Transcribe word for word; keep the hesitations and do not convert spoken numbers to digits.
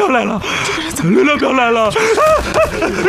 彪来了！ 这个人怎么？ 流量彪来了！